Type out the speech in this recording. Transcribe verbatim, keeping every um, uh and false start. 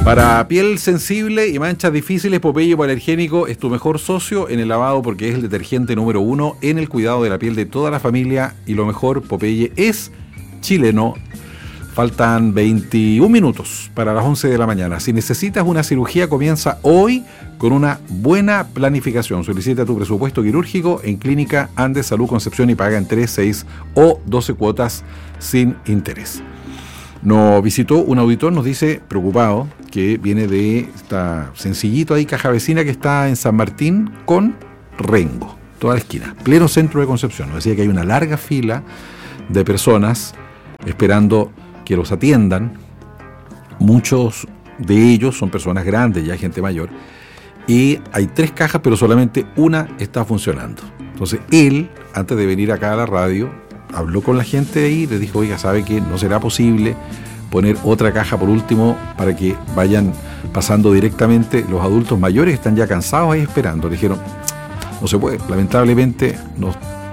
Para piel sensible y manchas difíciles, Popeye Hipoalergénico es tu mejor socio en el lavado porque es el detergente número uno en el cuidado de la piel de toda la familia. Y lo mejor, Popeye es chileno. Faltan veintiún minutos para las once de la mañana. Si necesitas una cirugía, comienza hoy con una buena planificación. Solicita tu presupuesto quirúrgico en Clínica Andes Salud Concepción y paga en tres, seis o doce cuotas sin interés. Nos visitó un auditor, nos dice, preocupado, que viene de esta sencillito ahí, caja vecina que está en San Martín con Rengo, toda la esquina, pleno centro de Concepción. Nos decía que hay una larga fila de personas esperando que los atiendan. Muchos de ellos son personas grandes, ya gente mayor, y hay tres cajas, pero solamente una está funcionando. Entonces él, antes de venir acá a la radio, habló con la gente de ahí y le dijo, oiga, ¿sabe que no será posible poner otra caja por último para que vayan pasando directamente los adultos mayores que están ya cansados ahí esperando? Le dijeron, no se puede, lamentablemente nos